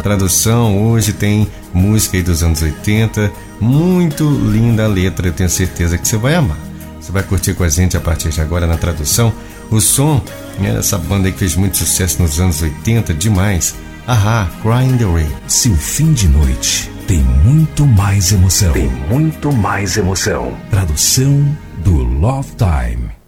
tradução hoje tem música aí dos anos 80, muito linda a letra, eu tenho certeza que você vai amar. Você vai curtir com a gente a partir de agora na tradução. O som, essa banda aí que fez muito sucesso nos anos 80, demais. A-ha, Cry in the Rain. Seu fim de noite tem muito mais emoção. Tem muito mais emoção. Tradução do Love Time.